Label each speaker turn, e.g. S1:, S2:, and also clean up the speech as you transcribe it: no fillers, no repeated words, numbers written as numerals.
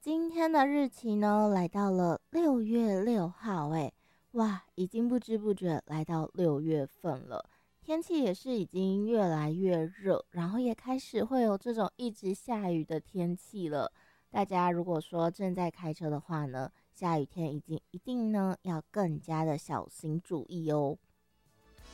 S1: 今天的日期呢，来到了6月6号，哇，已经不知不觉来到6月份了，天气也是已经越来越热，然后也开始会有这种一直下雨的天气了。大家如果说正在开车的话呢，下雨天一定呢要更加的小心注意哦。